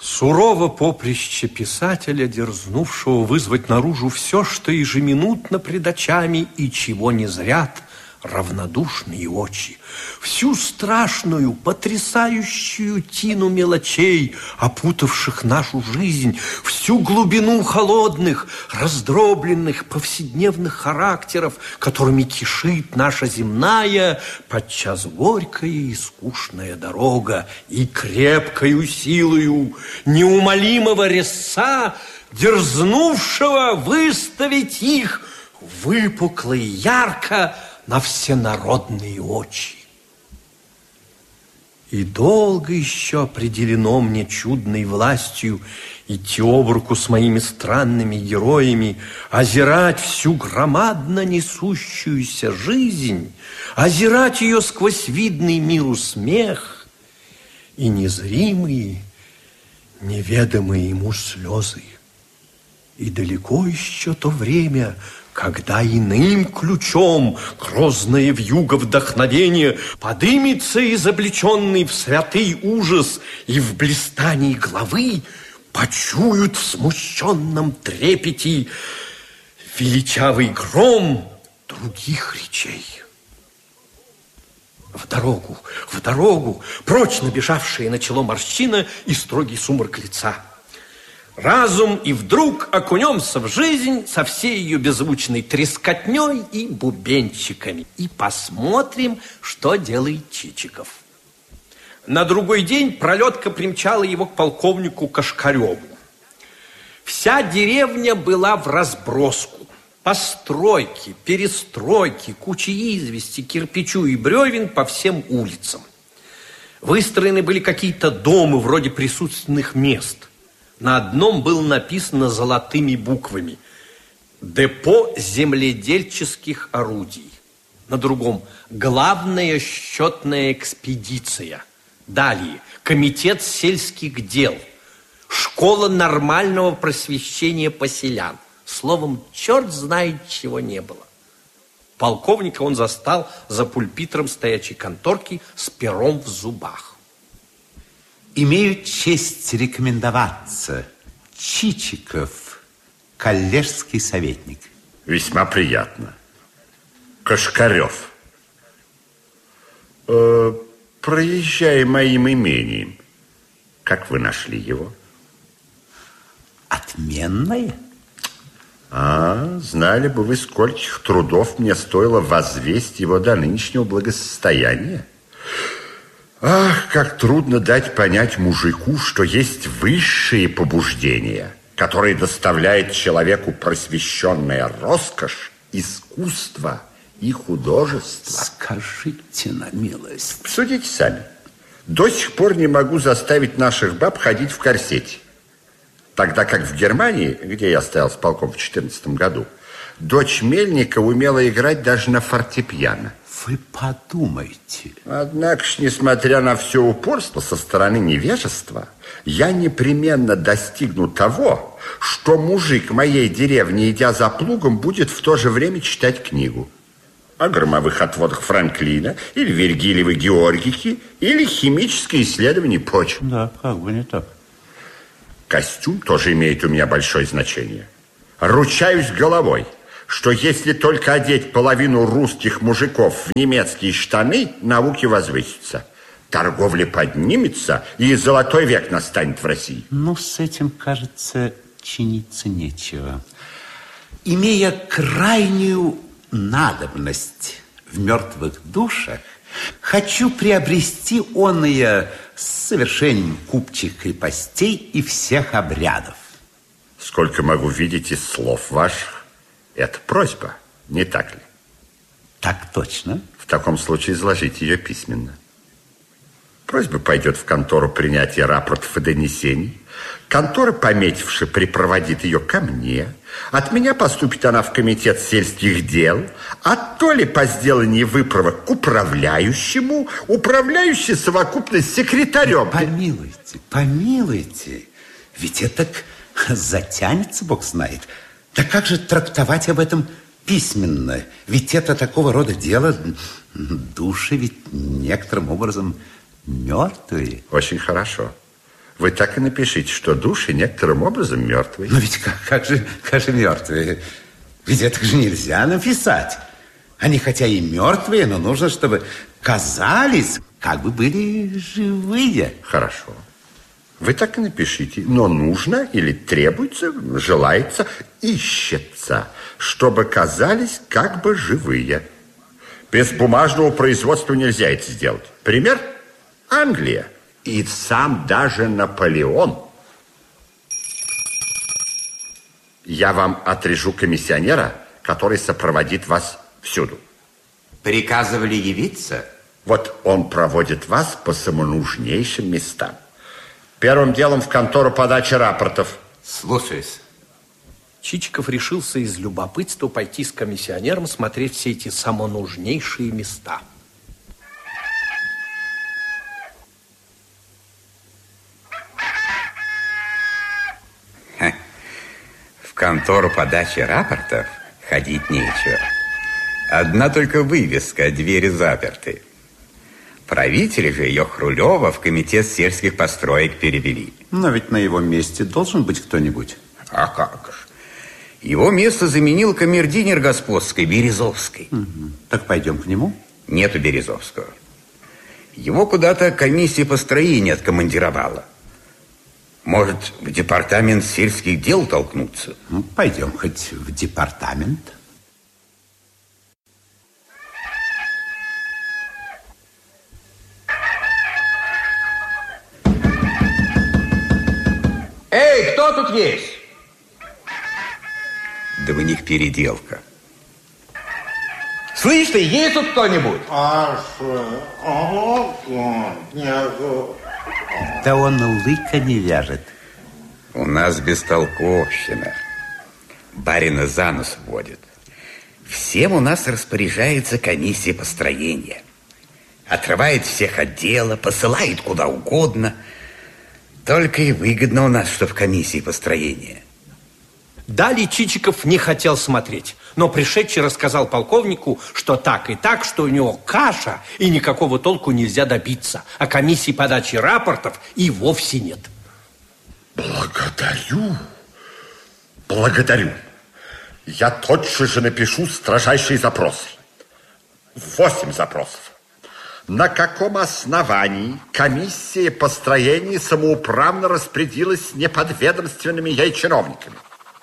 Сурово поприще писателя, дерзнувшего вызвать наружу все, что ежеминутно пред очами и чего не зрят равнодушные очи, всю страшную, потрясающую тину мелочей, опутавших нашу жизнь, всю глубину холодных, раздробленных повседневных характеров, которыми кишит наша земная, подчас горькая и скучная дорога, и крепкою силою неумолимого резца, дерзнувшего выставить их выпукло и ярко на всенародные очи. И долго еще определено мне чудной властью идти об руку с моими странными героями, озирать всю громадно несущуюся жизнь, озирать ее сквозь видный миру смех и незримые, неведомые ему слезы. И далеко еще то время, когда иным ключом грозное вьюга вдохновения подымется изобличенный в святый ужас и в блистании главы почуют в смущенном трепете величавый гром других речей. В дорогу, прочь набежавшие на чело морщина и строгий сумрак лица. Разум, и вдруг окунемся в жизнь со всей ее беззвучной трескотней и бубенчиками. И посмотрим, что делает Чичиков. На другой день пролетка примчала его к полковнику Кошкареву. Вся деревня была в разброску. Постройки, перестройки, куча извести, кирпичу и бревен по всем улицам. Выстроены были какие-то дома вроде присутственных мест. На одном было написано золотыми буквами «Депо земледельческих орудий». На другом «Главная счетная экспедиция». Далее «Комитет сельских дел». «Школа нормального просвещения поселян». Словом, черт знает, чего не было. Полковника он застал за пульпитром стоячей конторки с пером в зубах. Имею честь рекомендоваться. Чичиков, коллежский советник. Весьма приятно. Кошкарев. Проезжая моим имением, как вы нашли его? Отменное? Знали бы вы, скольких трудов мне стоило возвесть его до нынешнего благосостояния. Ах, как трудно дать понять мужику, что есть высшие побуждения, которые доставляют человеку просвещенная роскошь, искусство и художество. Скажите на милость. Судите сами. До сих пор не могу заставить наших баб ходить в корсете. Тогда как в Германии, где я стоял с полком в 14 году, дочь мельника умела играть даже на фортепиано. Вы подумайте. Однако ж, несмотря на все упорство со стороны невежества, я непременно достигну того, что мужик моей деревни, идя за плугом, будет в то же время читать книгу о громовых отводах Франклина или Вергилиевой Георгики или химическое исследование почв. Да, как бы не так. Костюм тоже имеет у меня большое значение. Ручаюсь головой, что если только одеть половину русских мужиков в немецкие штаны, науки возвысятся. Торговля поднимется, и золотой век настанет в России. Ну, с этим, кажется, чиниться нечего. Имея крайнюю надобность в мертвых душах, хочу приобрести оное с совершением купчих крепостей и всех обрядов. Сколько могу видеть из слов ваших, это просьба, не так ли? Так точно. В таком случае изложите ее письменно. Просьба пойдет в контору принятия рапортов и донесений. Контора, пометивши, припроводит ее ко мне. От меня поступит она в комитет сельских дел, а то ли по сделании выправок к управляющему, управляющий совокупно с секретарем. Помилуйте, ведь это затянется, Бог знает. Да как же трактовать об этом письменно? Ведь это такого рода дело, души ведь некоторым образом мертвые. Очень хорошо. Вы так и напишите, что души некоторым образом мертвые. Но ведь как же мертвые? Ведь это же нельзя написать. Они хотя и мертвые, но нужно, чтобы казались, как бы были живые. Хорошо. Вы так и напишите. Но нужно или требуется, желается, ищется, чтобы казались как бы живые. Без бумажного производства нельзя это сделать. Пример? Англия. И сам даже Наполеон. Я вам отрежу комиссионера, который сопроводит вас всюду. Приказывали явиться? Вот он проводит вас по самонужнейшим местам. Первым делом в контору подачи рапортов. Слушаюсь. Чичиков решился из любопытства пойти с комиссионером смотреть все эти самонужнейшие места. В контору подачи рапортов ходить нечего. Одна только вывеска, двери заперты. Правители же ее Хрулева в комитет сельских построек перевели. Но ведь на его месте должен быть кто-нибудь. А как же? Его место заменил камердинер господской Березовской. Угу. Так пойдем к нему? Нету Березовского. Его куда-то комиссия построения откомандировала. Может, в департамент сельских дел толкнуться? Ну, пойдем хоть в департамент. Эй, кто тут есть? Да у них переделка. Слышь ты, есть тут кто-нибудь? Да он лыка не вяжет. У нас бестолковщина. Барина за нос водит. Всем у нас распоряжается комиссия построения. Отрывает всех от дела, посылает куда угодно. Только и выгодно у нас, что в комиссии построения. Далее Чичиков не хотел смотреть, но пришедший рассказал полковнику, что так и так, что у него каша, и никакого толку нельзя добиться, а комиссии подачи рапортов и вовсе нет. Благодарю. Я тотчас же напишу строжайшие запросы. 8 запросов. На каком основании комиссия построения самоуправно распорядилась неподведомственными ей чиновниками?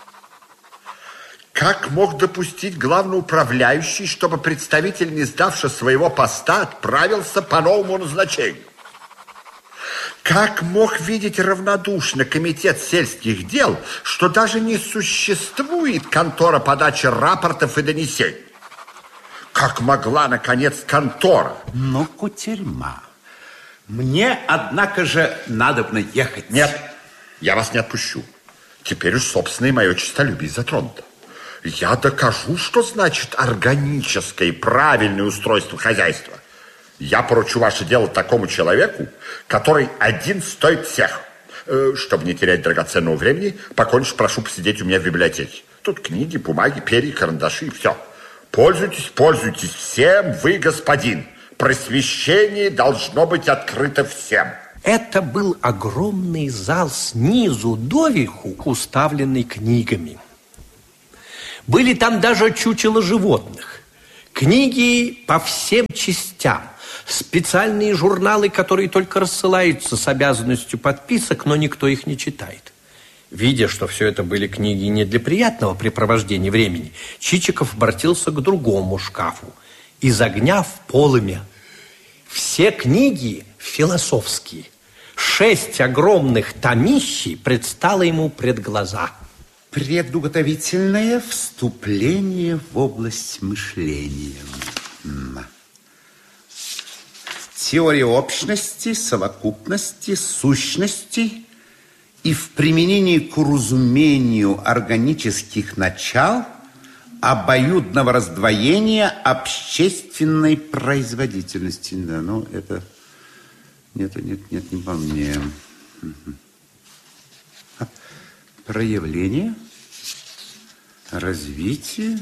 Как мог допустить главноуправляющий, чтобы представитель, не сдавший своего поста, отправился по новому назначению? Как мог видеть равнодушно комитет сельских дел, что даже не существует контора подачи рапортов и донесений? Как могла, наконец, контора? Ну, кутерьма. Мне, однако же, надобно ехать. Нет, я вас не отпущу. Теперь уж собственное мое честолюбие затронуто. Я докажу, что значит органическое и правильное устройство хозяйства. Я поручу ваше дело такому человеку, который один стоит всех. Чтобы не терять драгоценного времени, покончишь, прошу посидеть у меня в библиотеке. Тут книги, бумаги, перья, карандаши и все. Пользуйтесь, пользуйтесь всем, вы господин. Просвещение должно быть открыто всем. Это был огромный зал снизу доверху, уставленный книгами. Были там даже чучела животных, книги по всем частям, специальные журналы, которые только рассылаются с обязанностью подписок, но никто их не читает. Видя, что все это были книги не для приятного препровождения времени, Чичиков обратился к другому шкафу и, загняв полымя, все книги философские, 6 огромных томищей предстало ему пред глаза. Предуготовительное вступление в область мышления. Теория общности, совокупности, сущности и в применении к уразумению органических начал обоюдного раздвоения общественной производительности. Да, ну, это... Нет, не по мне. Проявление, развитие,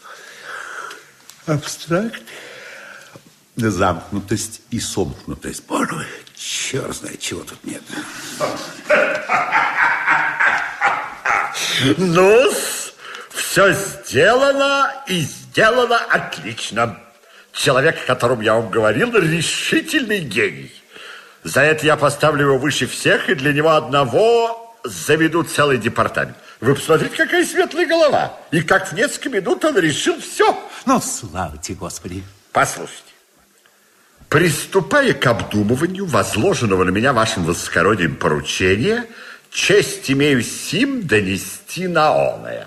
абстракт, замкнутость и сомкнутость. Боже мой, черт знает, чего тут нет. Ну, все сделано и сделано отлично. Человек, о котором я вам говорил, решительный гений. За это я поставлю его выше всех, и для него одного заведу целый департамент. Вы посмотрите, какая светлая голова. И как в несколько минут он решил все. Ну, слава тебе, Господи. Послушайте. Приступая к обдумыванию возложенного на меня вашим высокородием поручения, честь имею сим донести на оное.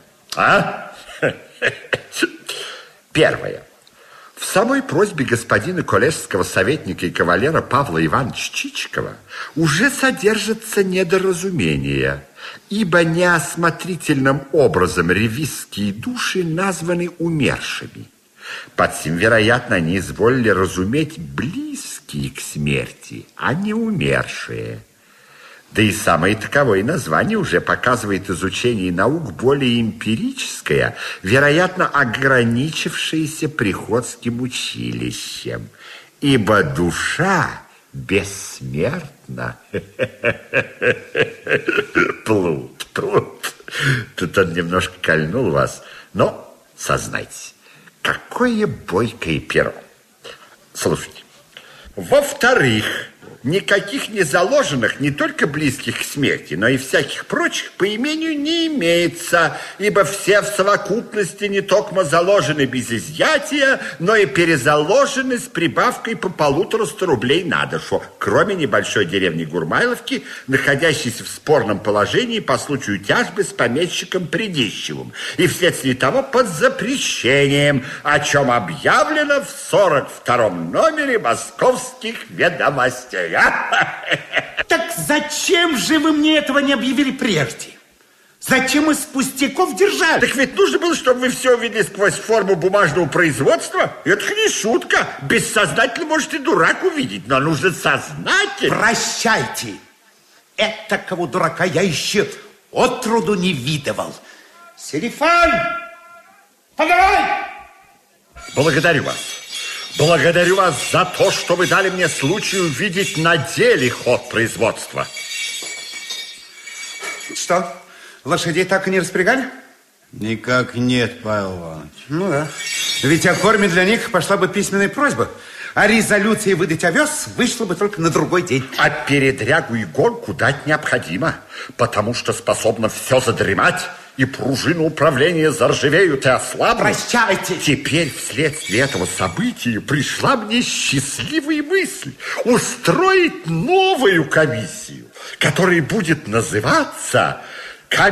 Первое. В самой просьбе господина коллежского советника и кавалера Павла Ивановича Чичикова уже содержится недоразумение, ибо неосмотрительным образом ревизские души названы умершими. Под сим, вероятно, они изволили разуметь близкие к смерти, а не умершие. Да и самое таковое название уже показывает изучение наук более эмпирическое, вероятно, ограничившееся приходским училищем. Ибо душа бессмертна. Плут. Тут он немножко кольнул вас, но сознайтесь, какое бойкое перо. Слушайте. Во-вторых, никаких не заложенных, не только близких к смерти, но и всяких прочих по имению не имеется, ибо все в совокупности не только заложены без изъятия, но и перезаложены с прибавкой по 150 рублей на душу, кроме небольшой деревни Гурмайловки, находящейся в спорном положении по случаю тяжбы с помещиком Придищевым, и вследствие того под запрещением, о чем объявлено в 42-м номере Московских ведомостей. Так зачем же вы мне этого не объявили прежде? Зачем из пустяков держали? Так ведь нужно было, чтобы вы все увидели сквозь форму бумажного производства. Это не шутка. Бессознательно, может, и дурак увидеть, но нужно сознательно. Прощайте. Этакого дурака я еще отроду не видывал. Селифан, подавай! Благодарю вас. Благодарю вас за то, что вы дали мне случай увидеть на деле ход производства. Что, лошадей так и не распрягали? Никак нет, Павел Иванович. Ну да. Ведь о корме для них пошла бы письменная просьба. А резолюция выдать овес вышла бы только на другой день. А передрягу и гонку дать необходимо, потому что способно все задремать, и пружины управления заржавеют и ослабнут. Прощайте! Теперь вследствие этого события пришла мне счастливая мысль устроить новую комиссию, которая будет называться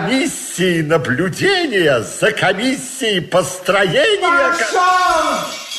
комиссией наблюдения за комиссией построения... Пошел!